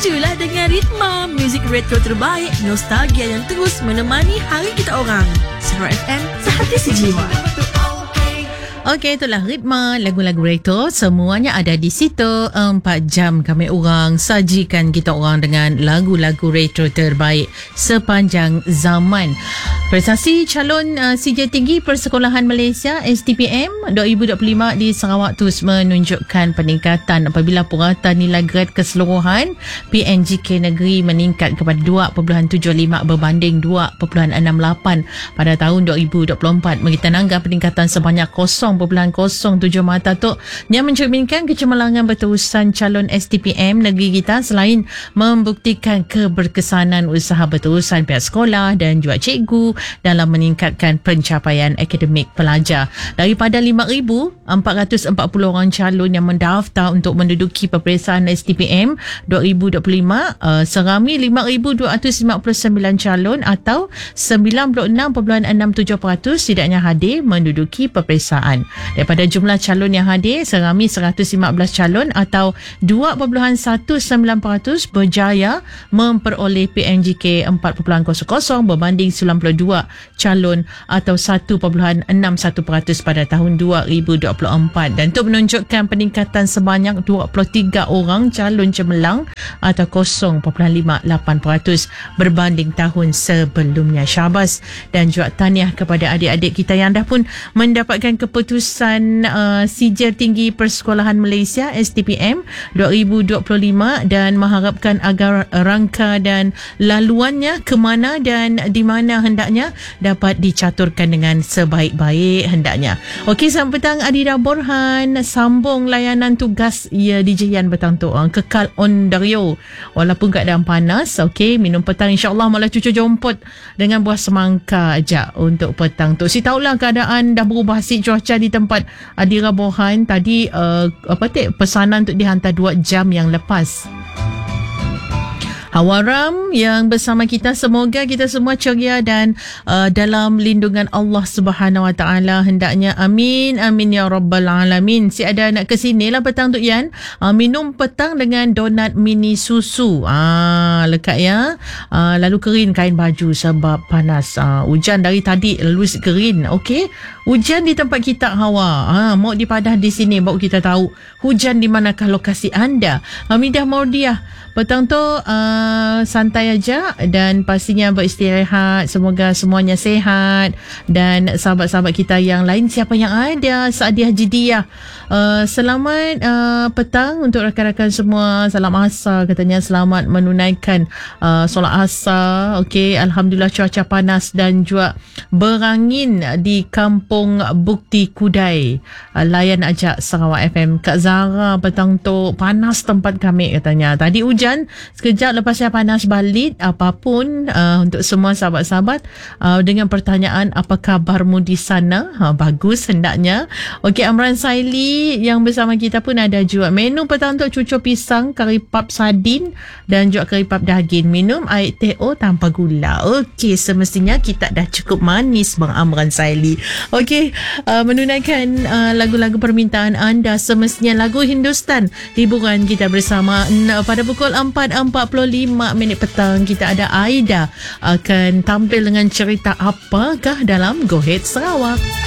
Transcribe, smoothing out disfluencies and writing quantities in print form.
Itulah dengan ritma muzik retro terbaik, nostalgia yang terus menemani hari kita orang. Sarawak FM, sehati sejiwa. Okey, itulah ritma lagu-lagu retro. Semuanya ada di situ. 4 jam kami orang sajikan kita orang dengan lagu-lagu retro terbaik sepanjang zaman. Prestasi calon CJ Tinggi Persekolahan Malaysia STPM 2025 di Sarawak terus menunjukkan peningkatan apabila purata nilai grade keseluruhan PNGK negeri meningkat kepada 2.75 berbanding 2.68 pada tahun 2024. Mengenangkan peningkatan sebanyak 0.07 mata tu yang mencerminkan kecemerlangan berterusan calon STPM negeri kita selain membuktikan keberkesanan usaha berterusan pihak sekolah dan juga cikgu dalam meningkatkan pencapaian akademik pelajar. Daripada 5,440 orang calon yang mendaftar untuk menduduki peperiksaan STPM 2025, serami 5,259 calon atau 96.67% tidaknya hadir menduduki peperiksaan. Daripada jumlah calon yang hadir, serami 115 calon atau 2.19% berjaya memperoleh PNGK 4.00 berbanding 92 calon atau 1.61% pada tahun 2024. Dan untuk menunjukkan peningkatan sebanyak 23 orang calon cemerlang atau 0.58% berbanding tahun sebelumnya. Syabas dan juga tahniah kepada adik-adik kita yang dah pun mendapatkan keputusan CJ Tinggi Persekolahan Malaysia STPM 2025 dan mengharapkan agar rangka dan laluannya ke mana dan di mana hendaknya dapat dicaturkan dengan sebaik-baik hendaknya. Okey, selamat petang Adira Borhan, sambung layanan tugas di Jian petang tu, kekal on Dario walaupun keadaan panas. Okey, minum petang insyaAllah malah cucu jompot dengan buah semangka aja untuk petang tu. Si tahulah keadaan dah berubah si cuaca di tempat Adira Borhan tadi. Pesanan untuk dihantar 2 jam yang lepas. Hawaram yang bersama kita, semoga kita semua ceria dan dalam lindungan Allah Subhanahu Wa Taala hendaknya. Amin amin ya rabbal alamin. Si ada nak ke sini lah petang tu Yan, minum petang dengan donat mini susu. Lekat ya. Lalu kerin kain baju sebab panas. Hujan dari tadi lalu kerin. Okey, hujan di tempat kita Hawa. Mau di Padah di sini baru kita tahu hujan di manakah lokasi anda. Hamidah Mordiah petang tu santai aja dan pastinya beristirahat. Semoga semuanya sehat dan sahabat-sahabat kita yang lain siapa yang ada Saadiah Jidiah, selamat petang untuk rakan-rakan semua. Salam asar katanya, selamat menunaikan solat asar. Okey, alhamdulillah cuaca panas dan juga berangin di Kampung Bukti Kudai. Layan ajak Sarawak FM. Kak Zara petang tu panas tempat kami katanya. Tadi hujan sekejap lepasnya panas balik. Apapun untuk semua sahabat-sahabat dengan pertanyaan apa kabarmu di sana, bagus hendaknya. Okey, Amran Saili yang bersama kita pun ada juga menu petang untuk cucur pisang, kari pap sardin dan juga kari pap daging. Minum air teh tanpa gula. Okey, semestinya kita dah cukup manis Bang Amran Saili. Okey, menunaikan lagu-lagu permintaan anda, semestinya lagu Hindustan. Hiburan kita bersama pada pukul 4.45 petang. Kita ada Aida akan tampil dengan cerita apakah dalam Go Ahead Sarawak.